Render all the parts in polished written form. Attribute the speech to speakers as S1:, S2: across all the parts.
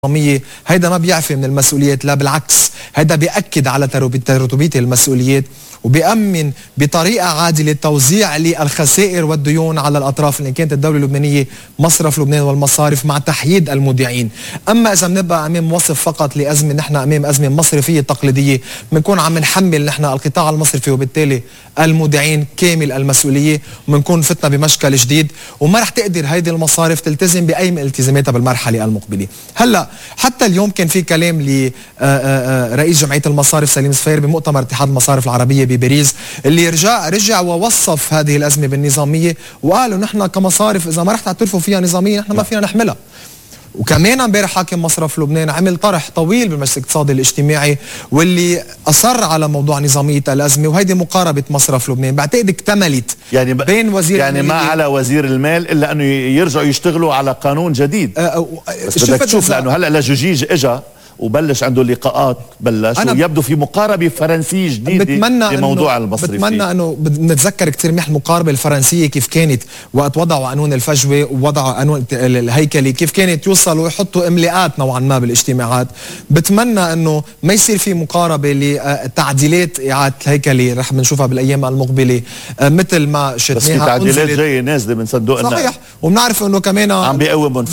S1: هيدا ما بيعفي من المسؤوليات، لا بالعكس، هيدا بيأكد على ترتبية المسؤوليات وبيأمن بطريقة عادلة توزيع للخسائر والديون على الأطراف اللي كانت الدولة اللبنانية مصرف لبنان والمصارف مع تحييد المودعين. أما إذا بنبقى أمام وصف فقط لأزمة، نحن أمام أزمة مصرفية تقليدية، بنكون عم نحمل نحن القطاع المصرفي وبالتالي المودعين كامل المسؤولية، وبنكون فتنا بمشكل جديد وما رح تقدر هيدي المصارف تلتزم بأي من التزاماتها بالمرحلة المقبلة. هلا حتى اليوم كان في كلام لرئيس جمعية المصارف سليم صفير بمؤتمر اتحاد المصارف العربية بباريس، اللي رجع ووصف هذه الأزمة بالنظامية وقالوا نحن كمصارف إذا ما رح تعترفوا فيها نظامية نحن ما فينا نحملها. وكمان امبارح حاكم مصرف لبنان عمل طرح طويل بالمجلس الاقتصادي الاجتماعي واللي اصر على موضوع نظاميه الازمه، وهيدي مقاربه مصرف لبنان بعتقد اكتملت يعني بين وزير
S2: يعني ما على وزير المال الا انه يرجعوا يشتغلوا على قانون جديد. بس بدك تشوف لانه هلا لجوجيج اجى وبلش عنده لقاءات ويبدو في مقاربه فرنسيه جديده بموضوع المصرفي.
S1: بتمنى انه نتذكر كثير منيح المقاربه الفرنسيه كيف كانت وقت وضعوا قانون الفجوه ووضعوا قانون الهيكلي، كيف كانت يوصلوا ويحطوا املاءات نوعا ما بالاجتماعات. بتمنى انه ما يصير في مقاربه لتعديلات اعاده الهيكلي رح بنشوفها بالايام المقبله مثل ما شفناها.
S2: بس في تعديلات جايه نازله من صندوق النقد.
S1: صحيح، وبنعرف انه كمان
S2: عم بيقوموا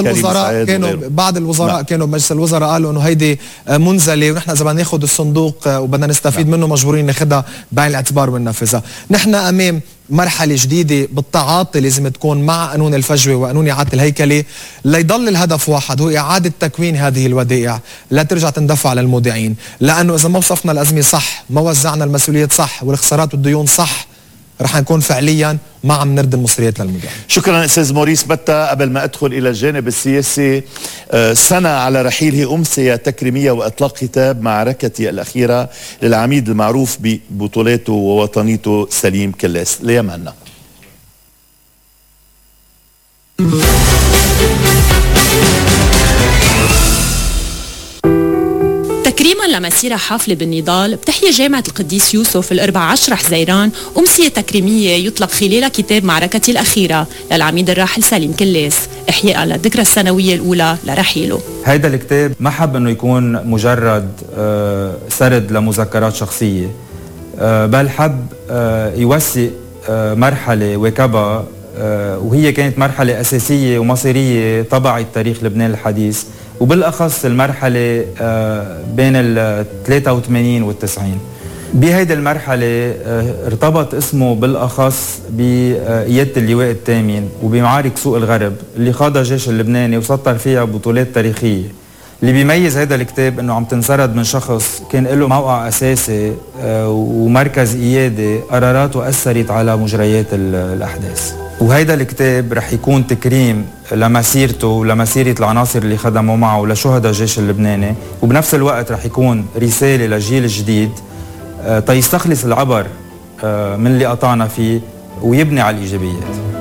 S1: بعض الوزراء كانوا بمجلس الوزراء قالوا انه هيدي منزله ونحن اذا بدنا ناخذ الصندوق وبدنا نستفيد منه مجبورين ناخذها بعين الاعتبار وننفذها. نحن امام مرحله جديده بالتعاطي لازم تكون مع قانون الفجوه وقانون اعاده الهيكله، ليضل الهدف واحد هو اعاده تكوين هذه الودائع لا ترجع تندفع للمودعين، لانه اذا ما وصفنا الازمه صح، ما وزعنا المسؤوليات صح والخسارات والديون صح، رح نكون فعليا ما عم نرد المصريات للمودعين.
S2: شكرا استاذ موريس بتا. قبل ما ادخل الى الجانب السياسي، سنه على رحيله امسيه تكريميه واطلاق كتاب معركتي الاخيره للعميد المعروف ببطولاته ووطنيته سليم كلاس. ليمنا
S3: تكريما لمسيرة حافلة بالنضال بتحيي جامعة القديس يوسف 14 حزيران أمسية تكريمية يطلق خلالها كتاب معركتي الأخيرة للعميد الراحل سليم كلاس إحياء للذكرى السنوية الأولى لرحيله.
S4: هيدا الكتاب ما حب أنه يكون مجرد سرد لمذكرات شخصية، بل حب يوثق مرحلة واكبها، وهي كانت مرحلة أساسية ومصيرية طبعت تاريخ لبنان الحديث، وبالأخص المرحلة بين ال 83 وال 90. بهيدي المرحلة ارتبط اسمه بالأخص بقيادة اللواء الثامن وبمعارك سوق الغرب اللي خاضها الجيش اللبناني وسطر فيها بطولات تاريخية. اللي بيميز هذا الكتاب انه عم تنسرد من شخص كان له موقع اساسي ومركز قيادي قراراته اثرت على مجريات الاحداث. وهيدا الكتاب رح يكون تكريم لمسيرته ولمسيرة العناصر اللي خدموا معه ولشهداء الجيش اللبناني، وبنفس الوقت رح يكون رسالة للجيل الجديد تيستخلص العبر من اللي قطعنا فيه ويبني على الإيجابيات.